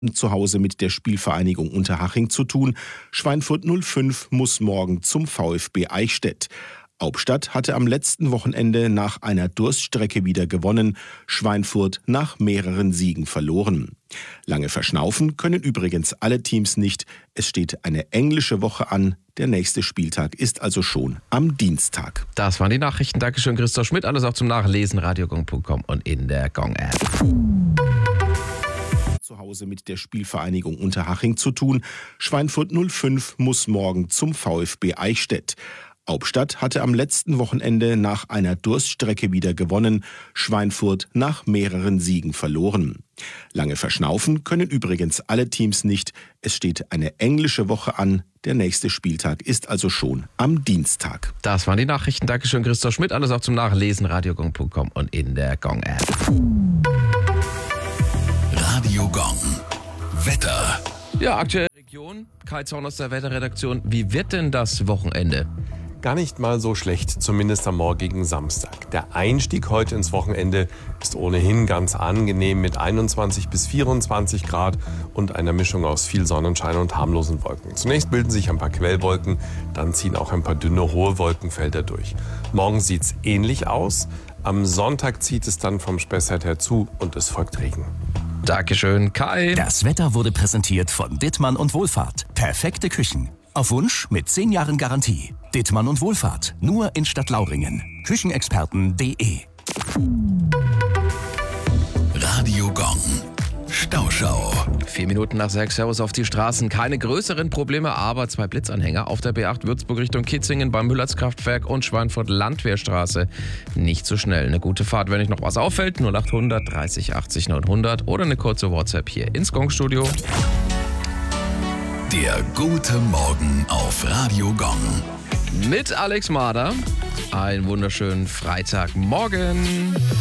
zu Hause mit der Spielvereinigung Unterhaching zu tun. Schweinfurt 05 muss morgen zum VfB Eichstätt. Hauptstadt hatte am letzten Wochenende nach einer Durststrecke wieder gewonnen, Schweinfurt nach mehreren Siegen verloren. Lange verschnaufen können übrigens alle Teams nicht. Es steht eine englische Woche an. Der nächste Spieltag ist also schon am Dienstag. Das waren die Nachrichten. Dankeschön, Christoph Schmidt. Alles auch zum Nachlesen, radiogong.com und in der Gong-App. Zu Hause mit der Spielvereinigung Unterhaching zu tun. Schweinfurt 05 muss morgen zum VfB Eichstätt. Hauptstadt hatte am letzten Wochenende nach einer Durststrecke wieder gewonnen, Schweinfurt nach mehreren Siegen verloren. Lange verschnaufen können übrigens alle Teams nicht. Es steht eine englische Woche an. Der nächste Spieltag ist also schon am Dienstag. Das waren die Nachrichten. Dankeschön, Christoph Schmidt. Alles auch zum Nachlesen, radiogong.com und in der Gong-App. Radio Gong. Wetter. Ja, aktuelle Region. Kai Zorn aus der Wetterredaktion. Wie wird denn das Wochenende? Gar nicht mal so schlecht, zumindest am morgigen Samstag. Der Einstieg heute ins Wochenende ist ohnehin ganz angenehm mit 21 bis 24 Grad und einer Mischung aus viel Sonnenschein und harmlosen Wolken. Zunächst bilden sich ein paar Quellwolken, dann ziehen auch ein paar dünne, hohe Wolkenfelder durch. Morgen sieht's ähnlich aus. Am Sonntag zieht es dann vom Spessart her zu und es folgt Regen. Dankeschön, Kai. Das Wetter wurde präsentiert von Dittmann und Wohlfahrt. Perfekte Küchen. Auf Wunsch mit 10 Jahren Garantie. Dittmann und Wohlfahrt. Nur in Stadtlauringen. Küchenexperten.de. Radio Gong. Stauschau. 4 Minuten nach 6, Servus auf die Straßen. Keine größeren Probleme, aber 2 Blitzanhänger auf der B8 Würzburg Richtung Kitzingen beim Müllertskraftwerk und Schweinfurt Landwehrstraße. Nicht so schnell. Eine gute Fahrt, wenn euch noch was auffällt. 0800 30 80 900 oder eine kurze WhatsApp hier ins Gong-Studio. Der gute Morgen auf Radio Gong. Mit Alex Mader. Einen wunderschönen Freitagmorgen.